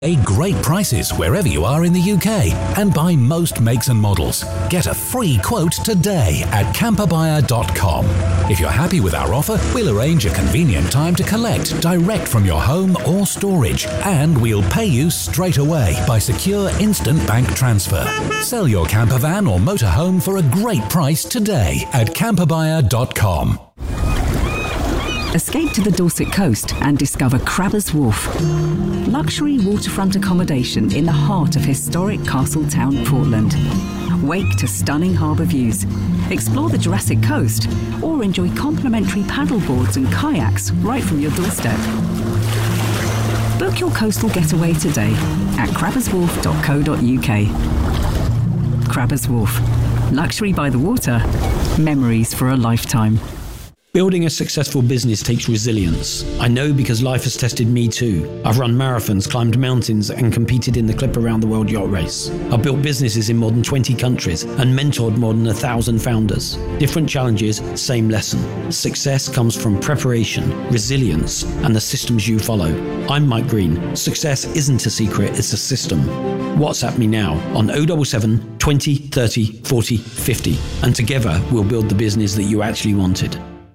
Great prices wherever you are in the UK and buy most makes and models. Get a free quote today at camperbuyer.com. If you're happy with our offer, we'll arrange a convenient time to collect direct from your home or storage, and we'll pay you straight away by secure instant bank transfer. Sell your camper van or motorhome for a great price today at camperbuyer.com. Escape to the Dorset coast and discover Crabbers Wharf. Luxury waterfront accommodation in the heart of historic Castletown, Portland. Wake to stunning harbour views. Explore the Jurassic Coast or enjoy complimentary paddleboards and kayaks right from your doorstep. Book your coastal getaway today at crabberswharf.co.uk. Crabbers Wharf. Luxury by the water. Memories for a lifetime. Building a successful business takes resilience. I know because life has tested me too. I've run marathons, climbed mountains, and competed in the Clip Around the World Yacht Race. I've built businesses in more than 20 countries and mentored more than 1,000 founders. Different challenges, same lesson. Success comes from preparation, resilience, and the systems you follow. I'm Mike Green. Success isn't a secret, it's a system. WhatsApp me now on 077 20 30 40 50, and together we'll build the business that you actually wanted.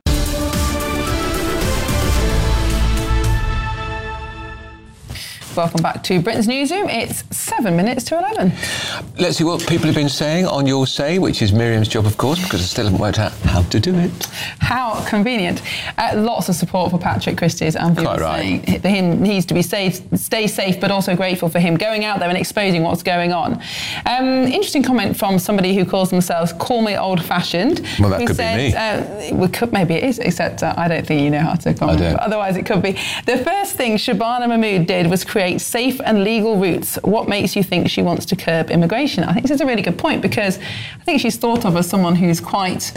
Welcome back to Britain's Newsroom. It's 7 minutes to 11. Let's see what people have been saying on Your Say, which is Miriam's job, of course, because I still haven't worked out how to do it. How convenient. Lots of support for Patrick Christys, and people saying he needs to be safe, stay safe, but also grateful for him going out there and exposing what's going on. Interesting comment from somebody who calls themselves Call Me Old-Fashioned. Well, that could be me. Maybe it is, except I don't think you know how to comment. But otherwise, it could be. The first thing Shabana Mahmood did was create safe and legal routes. What makes you think she wants to curb immigration? I think this is a really good point, because I think she's thought of as someone who's quite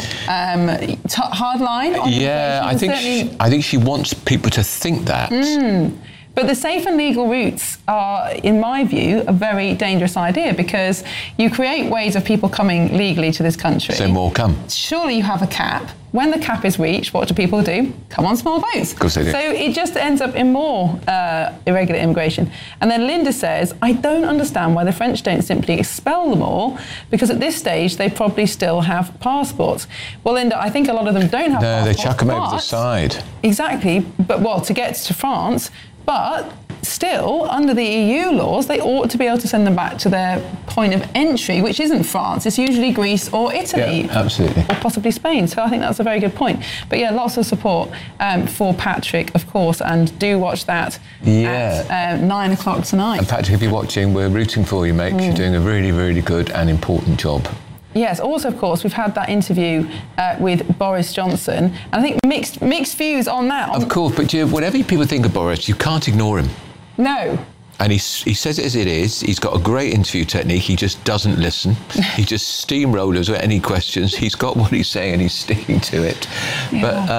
hardline on immigration. I think she wants people to think that. But the safe and legal routes are, in my view, a very dangerous idea, because you create ways of people coming legally to this country. So more come. Surely you have a cap. When the cap is reached, what do people do? Come on small boats. Of course they do. So it just ends up in more irregular immigration. And then Linda says, I don't understand why the French don't simply expel them all, because at this stage they probably still have passports. Well, Linda, I think a lot of them don't have passports. No, they chuck them over the side. Exactly. But, to get to France, but still, under the EU laws, they ought to be able to send them back to their point of entry, which isn't France. It's usually Greece or Italy. Yeah, absolutely. Or possibly Spain. So I think that's a very good point. But yeah, lots of support for Patrick, of course, and do watch that at 9 o'clock tonight. And Patrick, if you're watching, we're rooting for you, mate. You're doing a really, really good and important job. Yes, also, of course, we've had that interview with Boris Johnson, and I think mixed views on that. Of course, but whatever people think of Boris, you can't ignore him. No. And he says it as it is. He's got a great interview technique. He just doesn't listen. He just steamrollers with any questions. He's got what he's saying and he's sticking to it. Yeah. But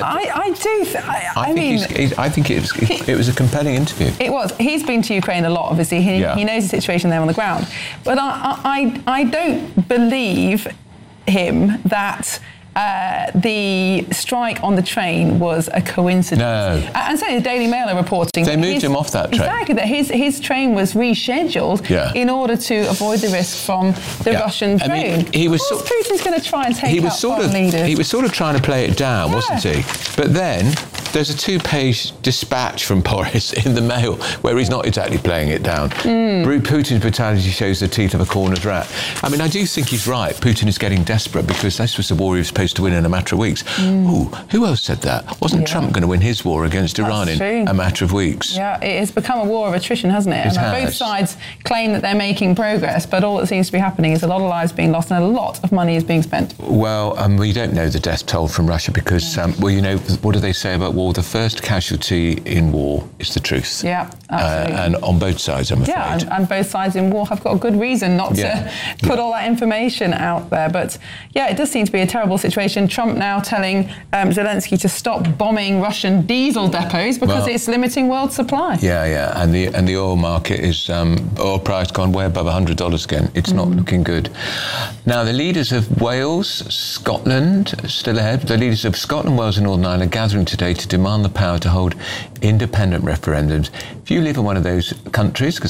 I think it was a compelling interview. It was. He's been to Ukraine a lot, obviously. He knows the situation there on the ground. But I don't believe him that the strike on the train was a coincidence. No. And certainly the Daily Mail are reporting... They moved him off that train. Exactly, that his train was rescheduled in order to avoid the risk from the Russian train. Putin's going to try and take out foreign leaders. He was sort of trying to play it down, wasn't he? But then there's a 2-page dispatch from Boris in the Mail where he's not exactly playing it down. Putin's brutality shows the teeth of a cornered rat. I mean, I do think he's right. Putin is getting desperate because this was the war he was supposed to win in a matter of weeks. Ooh, who else said that? Wasn't Trump going to win his war against Iran in a matter of weeks? Yeah, it has become a war of attrition, hasn't it? Both sides claim that they're making progress, but all that seems to be happening is a lot of lives being lost and a lot of money is being spent. Well, we don't know the death toll from Russia because, what do they say about war? The first casualty in war is the truth. Yeah, absolutely. And on both sides, I'm afraid. Yeah, and both sides in war have got a good reason not to put all that information out there. But yeah, it does seem to be a terrible situation. Trump now telling Zelensky to stop bombing Russian diesel depots because it's limiting world supply. Yeah, and the oil market is oil price gone way above $100 again. It's not looking good. Now the leaders of Wales, Scotland, still ahead. The leaders of Scotland, Wales, and Northern Ireland are gathering today to demand the power to hold independent referendums. If you live in one of those countries,